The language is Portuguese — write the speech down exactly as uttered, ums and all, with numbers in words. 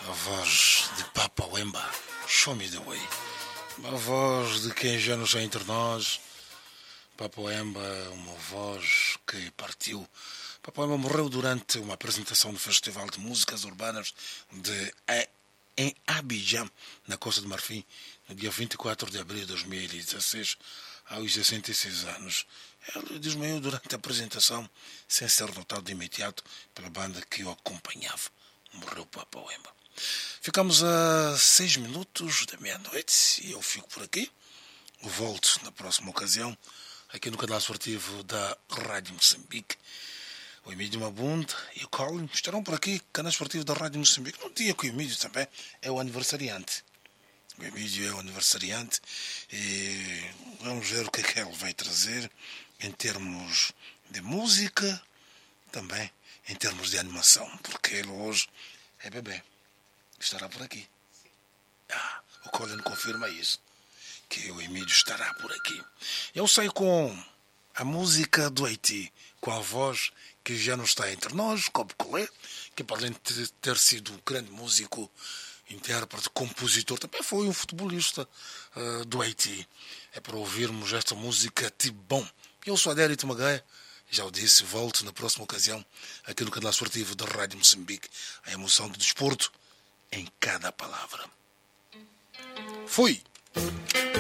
A voz de Papa Wemba, Show Me The Way. A voz de quem já não está entre nós. Papa Wemba, uma voz que partiu. Papa Wemba morreu durante uma apresentação do Festival de Músicas Urbanas de, em Abidjan, na Costa do Marfim, no dia vinte e quatro de abril de dois mil e dezesseis, aos sessenta e seis anos. Ele desmaiou durante a apresentação, sem ser notado de imediato pela banda que o acompanhava. Morreu Papa Wemba. Ficamos a seis minutos da meia-noite e eu fico por aqui. Volto na próxima ocasião, aqui no canal esportivo da Rádio Moçambique. O Emílio Mabunda e o Colin estarão por aqui, canal esportivo da Rádio Moçambique. No dia que o Emílio também é o aniversariante. O Emílio é o aniversariante e vamos ver o que é que ele vai trazer em termos de música, também em termos de animação, porque ele hoje é bebê. Estará por aqui. Ah, o Colin confirma isso, que o Emílio estará por aqui. Eu sei com a música do Haiti, com a voz que já não está entre nós, Cobb Collet, que para além de ter sido um grande músico, intérprete, compositor, também foi um futebolista uh, do Haiti. É para ouvirmos esta música tipo bom. Eu sou Adérito Magaia, já o disse, volto na próxima ocasião aqui no canal esportivo da Rádio Moçambique. A emoção do desporto em cada palavra. Fui!